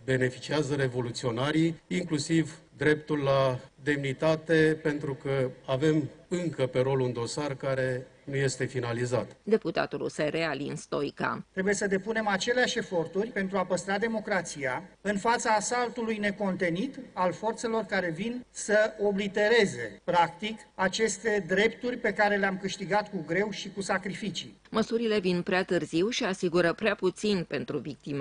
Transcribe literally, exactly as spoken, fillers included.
beneficiază revoluționarii, inclusiv dreptul la demnitate, pentru că avem încă pe rol un dosar care nu este finalizat. Deputatul U S R Alin Stoica. Trebuie să depunem aceleași eforturi pentru a păstra democrația în fața asaltului necontenit al forțelor care vin să oblitereze, practic, aceste drepturi pe care le-am câștigat cu greu și cu sacrificii. Măsurile vin prea târziu și asigură prea puțin pentru victime.